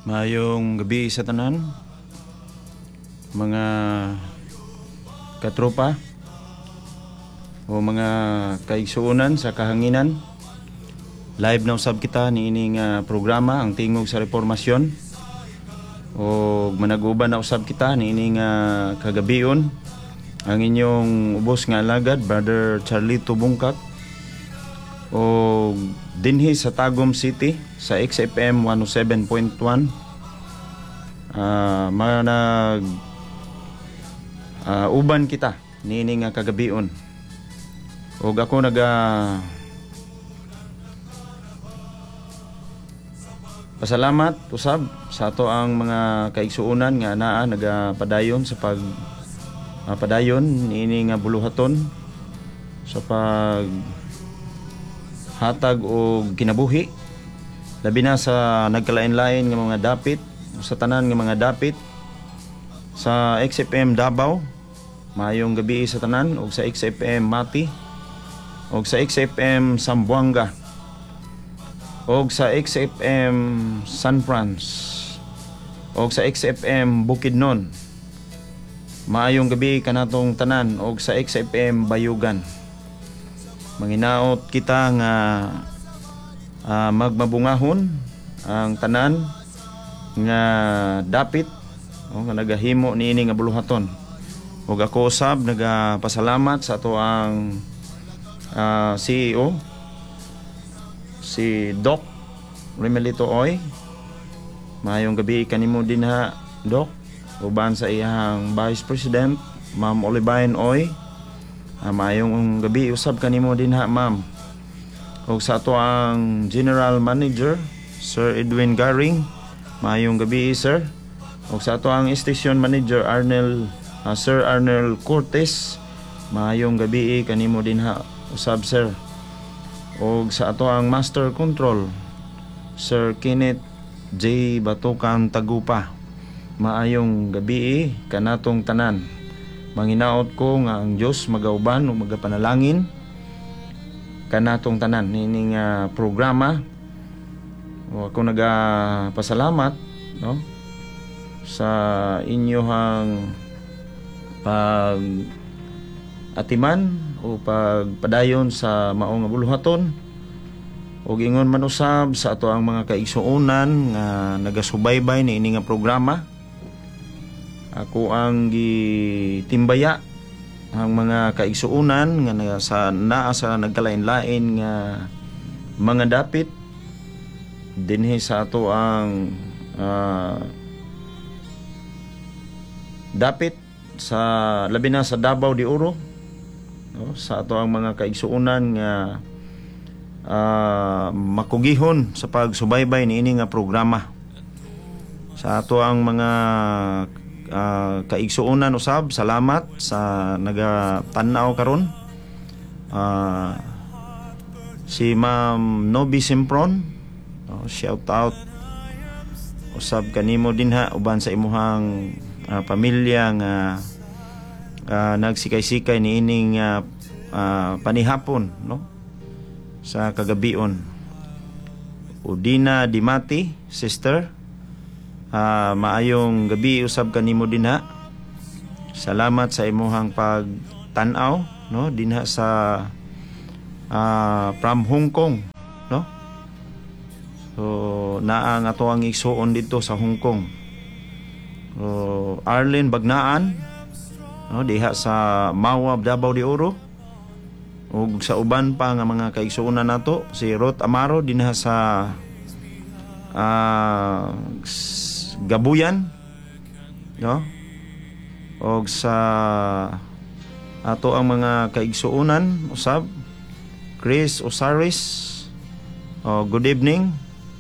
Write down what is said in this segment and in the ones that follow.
Mayong gabi sa tanan, mga katropa o mga kaigsuonan sa kahanginan. Live na usab kita niining programa ang tingog sa reformasyon. O managuban na usab kita niining kagabion ang inyong ubos nga alagad, Brother Charlito Bungkak, o dinhi sa Tagum City sa XFM 107.1. Manag uban kita niini nga kagabion. Og ako pasalamat usab sa ato ang mga kaigsuonan nga anaa nagapadayon sa padayon niini nga buluhaton sa pag hatag og kinabuhi, labi na sa nagkalain-lain nga mga dapit, sa tanan nga mga dapit sa XFM Davao. Mayong gabi sa tanan, og sa XFM Mati, og sa XFM Zamboanga, og sa XFM San Franz, og sa XFM Bukidnon. Maayong gabi kanatong tanan, og sa XFM Bayugan. Manginaot kita nga magmabungahon ang tanan nga dapit nga nagahimo niini nga buluhaton. Ug ako usab nagapasalamat sa ato ang CEO si Doc Remelito Oy. Mayong gabi kanimo dinha, Doc, uban sa iyang Vice President Ma'am Olivine Oy. Mayong gabi usab kanimo dinha, ma'am. Ug sa ato ang General Manager Sir Edwin Garing, mayong gabi, sir. Ug sa ato ang Station Manager Sir Arnel Cortez, mayong gabi kanimo dinha usab, sir. Ug sa ato ang Master Control Sir Kenneth J. Batukan Tagupa, maayong gabi kanatong tanan. Manginaot ko nga ang Dios magauban o magapanalangin kanatong tanan nining programa. O ako nagapasalamat, no, sa inyohang pag atiman o pagpadayon sa maong nga buluhaton, o ingon man usab sa ato ang mga kaigsuonan nga nagasubaybay niini nga programa. Ako ang gitimbaya ang mga kaigsuonan nga naa sa nagkalain-lain nga mga dapit dinhi sa ato ang dapit sa labi na sa Davao de Oro, no, sa ato ang mga kaigsuonan nga makugihon sa pagsubaybay niini nga programa. Sa ato ang mga kaigsuonan usab, salamat sa nagatanaw karon. Si Ma'am Nobi Simpron, shout out usab kanimo dinha uban sa imuhang pamilya nga nagsikay-sikay niining panihapon, no, sa kagabion. Udina Dimati, sister, maayong gabi usab kanimo dinha. Salamat sa imuhang pagtan-aw, no, dinha sa from Hong Kong, no. So naa nga to ang igsuon dito sa Hong Kong. Arlene Bagnaan, no, diha sa Mawab, Davao de Oro. Ug sa uban pa nga mga kaigsuonan nato, si Ruth Amaro dinha sa Gabuyan, no? Og sa ato ang mga kaigsuonan usab, Chris Osaris, good evening.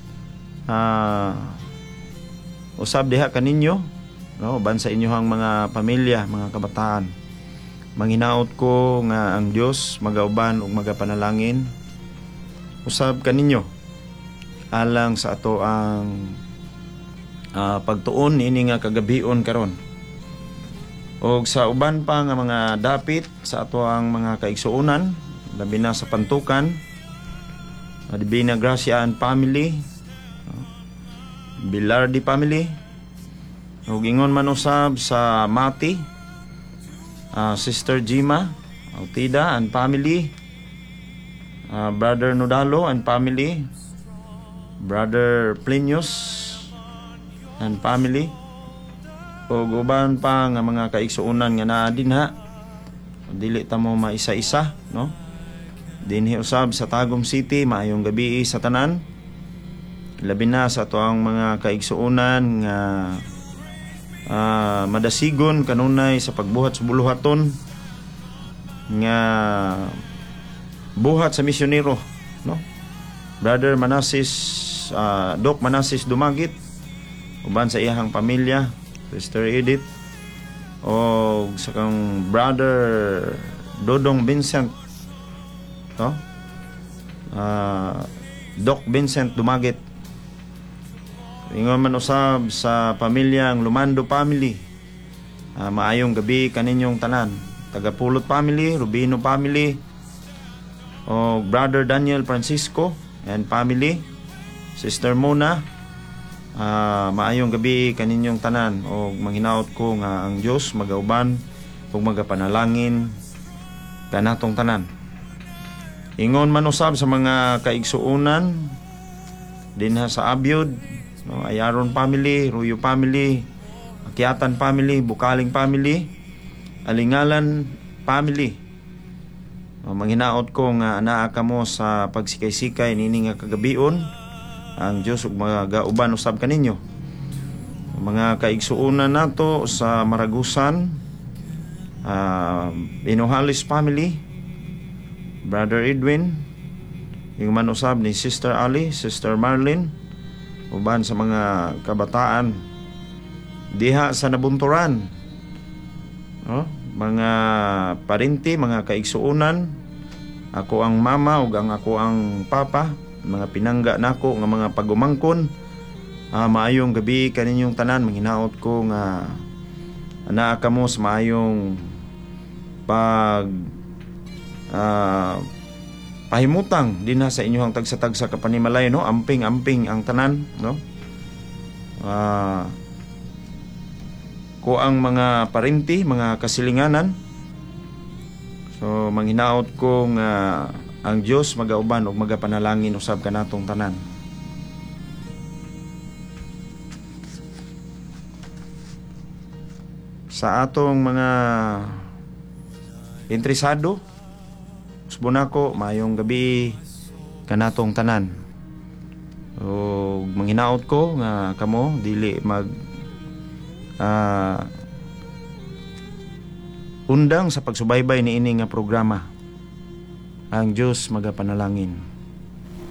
Usab diha kaninyo, no, ban sa inyohang mga pamilya, mga kabataan. Manghinaot ko nga ang Dios magauban ug magapanalangin usab kaninyo alang sa ato ang pagtuon ini nga kagabion karon. Og sa uban pa nga mga dapit sa ato ang mga kaigsuonan, labi na sa Pantukan, Divina Gracia and Family, Bilardi family. Ug ingon man usab sa Mati, Sister Jima Altida and family, Brother Nodalo and family, Brother Plinius and family, ug uban pa nga mga kaigsuonan nga naa dinha. Dili ta mo maisa-isa, no? Dinhi usab sa Tagum City, maayong gabi sa tanan. Labi na sa tuang mga kaigsuonan nga madasigon kanunay sa pagbuhat sa buluhaton nga buhat sa misyonero, no? Brother Manasis, Doc Manasis Dumagit, uban sa iyahang pamilya, Sister Edith, o sa kang Brother Dodong Vincent, no? Doc Vincent Dumagit. Ingon man usab sa pamilyang Lumando family, maayong gabi kaninyong tanan. Tagapulot family, Rubino family, o Brother Daniel Francisco and family, Sister Mona, maayong gabi kaninyong tanan. O manghinaot ko nga ang Dios magauban ug magapanalangin kanatong tanan. Ingon man usab sa mga kaigsuonan dinha sa Abyod, no, Ayaron family, Ruyo family, Akyatan family, Bukaling family, Alingalan family. Manghinaot ko nga anaa kamo sa pagsikay-sikay nini nga kagabion. Ang Dios ug magauban usab kaninyo. Mga kaigsuonan nato sa Maragusan, Inuhalis family, Brother Edwin, yung man usab ni Sister Ali, Sister Marlene, uban sa mga kabataan diha sa Nabunturan, no? Mga parinti, mga kaigsuonan, ako ang mama ug ako ang papa, mga pinangga nako nga mga pagumangkon, maayong gabi kaninyong tanan. Manghinaot ko nga anaa kamo sa maayong pag pahimutang dinha sa inyong tagsa-tagsa kapanimalay, no? Amping-amping ang tanan, no? Ko ang mga parinti, mga kasilinganan. So manghinaot ko nga ang Dios magauban ug magapanalangin usab kanatong tanan. Sa atong mga interesado, usbo nako maayong gabi kanatong tanan. O manghinaot ko nga kamo dili mag undang sa pagsubaybay niini nga programa. Ang Dios magapanalangin.